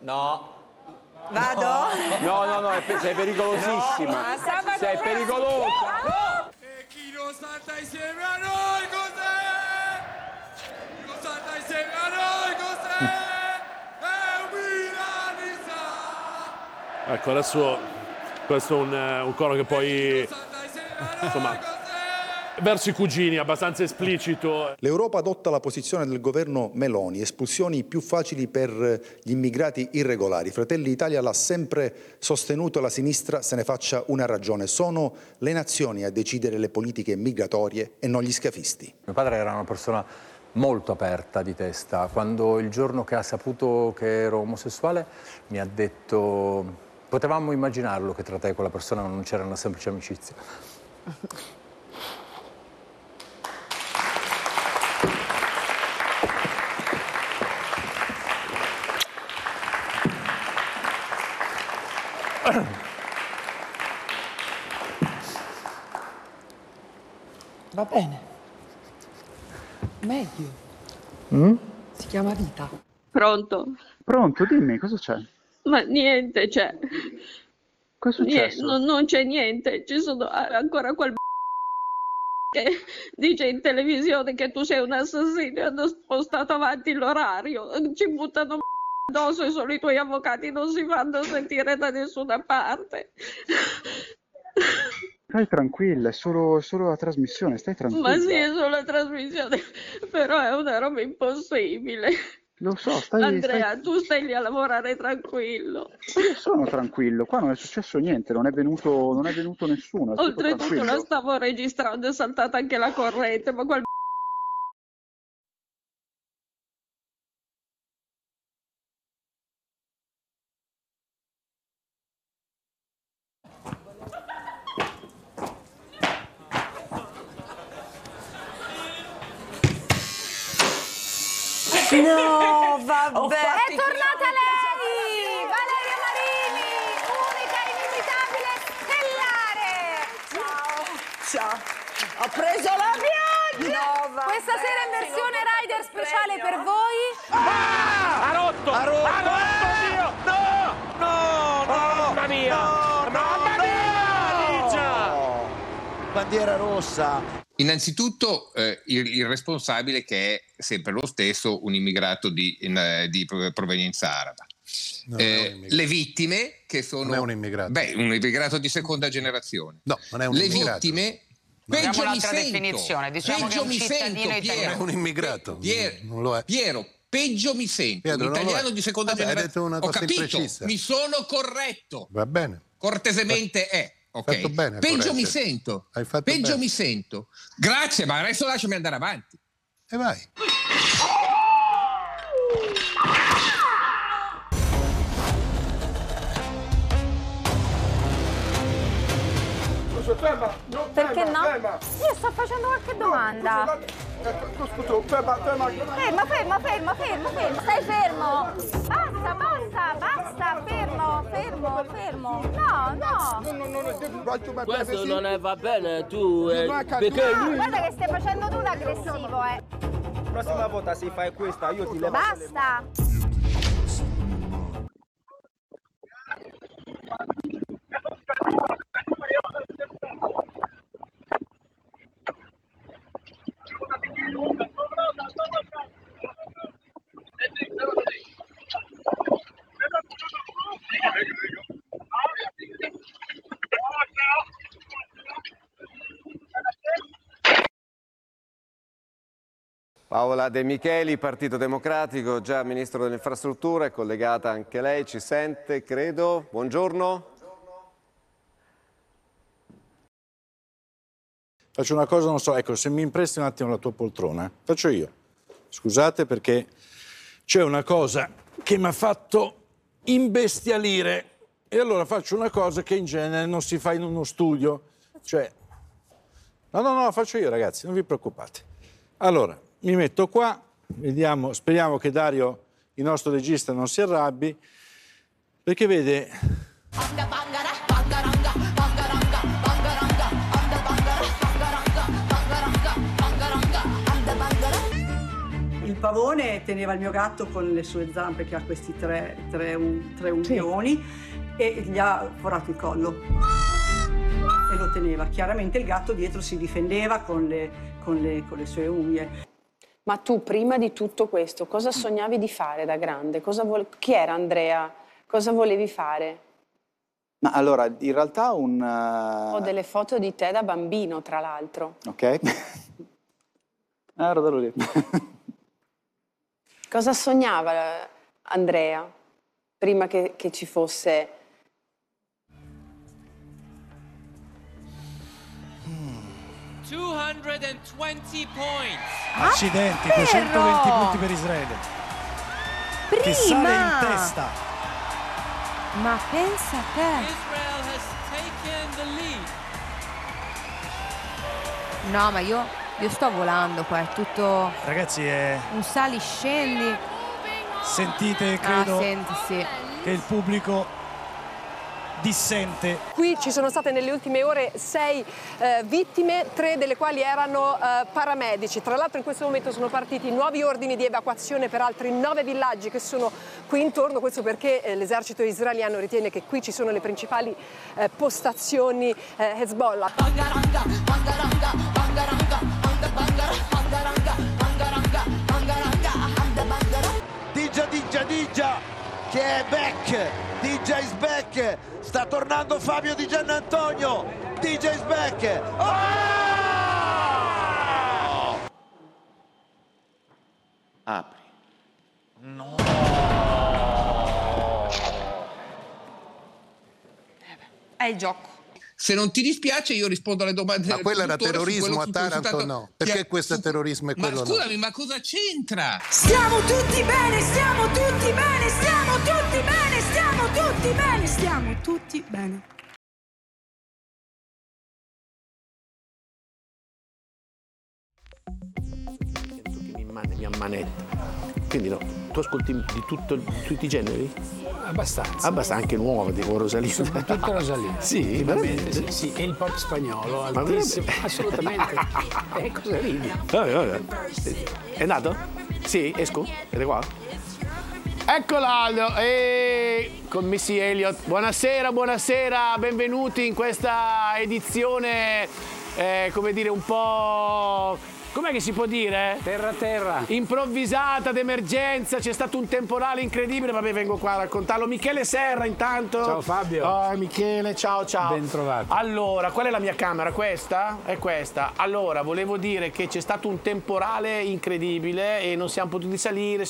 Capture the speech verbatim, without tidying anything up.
No. Vado? No, no, no, sei pericolosissima. No, sabato sei pericolosa. No. E chi non salta insieme a noi cos'è? Chi non salta insieme a noi cos'è? È un milanista! Ecco, adesso questo è un, un coro che poi, insomma, verso i cugini, abbastanza esplicito. L'Europa adotta la posizione del governo Meloni, espulsioni più facili per gli immigrati irregolari. Fratelli d'Italia l'ha sempre sostenuto, la sinistra se ne faccia una ragione. Sono le nazioni a decidere le politiche migratorie e non gli scafisti. Mio padre era una persona molto aperta di testa. Quando il giorno che ha saputo che ero omosessuale mi ha detto: potevamo immaginarlo che tra te e quella persona non c'era una semplice amicizia. Va bene. Meglio. Mm? Si chiama vita. Pronto? Pronto, dimmi, cosa c'è? Ma niente, c'è. Cosa è successo? Non, non c'è niente, ci sono ancora quel che dice in televisione che tu sei un assassino e hanno spostato avanti l'orario. Ci buttano addosso e solo i tuoi avvocati non si fanno sentire da nessuna parte. Stai tranquilla, è solo, è solo la trasmissione, stai tranquilla. Ma sì, è solo la trasmissione, però è una roba impossibile. Lo so, stai... Andrea, stai... tu stai lì a lavorare tranquillo. Io sono tranquillo, qua non è successo niente, non è venuto, non è venuto nessuno. È Oltretutto la stavo registrando, è saltata anche la corrente, ma quel... No, vabbè. È tornata lei! Valeria Marini, unica, inimitabile, stellare! Ciao. Ciao. Ho preso la pioggia! No, Questa sera in versione Rider speciale per voi. Ah! Ha rotto! Ha rotto! Ha rotto, Dio! No! No! No! Mamma mia! No, Mamma no, mia! Ligia! No. Bandiera rossa. Innanzitutto eh, il, il responsabile, che è sempre lo stesso, un immigrato di, in, di provenienza araba. No, eh, le vittime che sono... Non è un immigrato. Beh, un immigrato di seconda generazione. No, non è un le immigrato. Le vittime... Peggio mi sento, diciamo peggio che mi sento, Non è Piero. un immigrato. Piero, non lo è. Piero, peggio mi sento. Pietro, un non lo italiano è. di seconda Vabbè, hai detto generazione. una Ho cosa capito, imprecisa. mi sono corretto. Va bene. Cortesemente è. Ok. Fatto bene a Peggio mi correggere. sento. Hai fatto Peggio bene. mi sento. Grazie, ma adesso lasciami andare avanti. E vai. Ferma, no, Perché ferma, no? ferma. Io sto facendo qualche domanda. Scusa, ferma, ferma. Fermo, fermo, fermo, fermo, fermo. Stai fermo. Basta, basta, basta, fermo, fermo, fermo. No, no. No, no, no, questo non è, va bene, tu. Eh, perché No, lui... guarda che stai facendo tu un aggressivo, eh. La prossima volta se fai questa io ti levo. Basta. Paola De Micheli, Partito Democratico, già Ministro delle Infrastrutture, collegata anche lei, ci sente, credo. Buongiorno. Faccio una cosa, non so, ecco, se mi impresti un attimo la tua poltrona, faccio io. Scusate perché c'è una cosa che mi ha fatto imbestialire e allora faccio una cosa che in genere non si fa in uno studio. Cioè, no, no, no, la faccio io ragazzi, non vi preoccupate. Allora, mi metto qua, vediamo, speriamo che Dario, il nostro regista, non si arrabbi, perché vede... Il pavone teneva il mio gatto con le sue zampe, che ha questi tre, tre, un, tre unghioni, e gli ha forato il collo e lo teneva. Chiaramente il gatto dietro si difendeva con le, con le, con le sue unghie. Ma tu, prima di tutto questo, cosa sognavi di fare da grande? Cosa vole... Chi era Andrea? Cosa volevi fare? Ma allora, in realtà un... Uh... Ho delle foto di te da bambino, tra l'altro. Ok. Ah, ero lì. Cosa sognava Andrea prima che, che ci fosse... duecentoventi points. Accidenti, duecentoventi punti per Israele. Prima. Che sale in testa. Ma pensa a te. Israel has taken the lead. No, ma io, io sto volando qua, è tutto... Ragazzi, è... un sali scendi. Sentite, credo, ah, senti, sì. che il pubblico dissente. Qui ci sono state nelle ultime ore sei eh, vittime, tre delle quali erano eh, paramedici. Tra l'altro in questo momento sono partiti nuovi ordini di evacuazione per altri nove villaggi che sono qui intorno, questo perché eh, l'esercito israeliano ritiene che qui ci sono le principali eh, postazioni eh, Hezbollah. Digia, Digia, Digia, che è back. Digia is back. Sta tornando Fabio Di Giannantonio. Digia is back. Oh! Apri. No. È il gioco. Se non ti dispiace io rispondo alle domande. Ma quello era terrorismo a Taranto, stato... no? Perché questo è terrorismo e quello ma scusami, no? Ma cosa c'entra? Stiamo tutti bene, stiamo tutti bene, stiamo tutti bene, stiamo tutti bene, stiamo tutti bene. Che mi ammanetta. Quindi no, tu ascolti di, tutto, di tutti i generi? Abbastanza. Abbastanza, anche nuova, tipo Rosalina. Soprattutto Rosalina. Sì, veramente. Sì, sì, e il pop spagnolo, altissimo. Assolutamente. E cosa ridi? Vabbè, vabbè. È andato? Sì, esco? Siete qua? Eccola! E... con Missy Elliott. Buonasera, buonasera, benvenuti in questa edizione, eh, come dire, un po'... com'è che si può dire? Terra terra. Improvvisata, d'emergenza, c'è stato un temporale incredibile, vabbè vengo qua a raccontarlo. Michele Serra intanto. Ciao Fabio. Oh Michele, ciao ciao. Ben trovato. Allora, qual è la mia camera? Questa? È questa. Allora, volevo dire che c'è stato un temporale incredibile e non siamo potuti salire.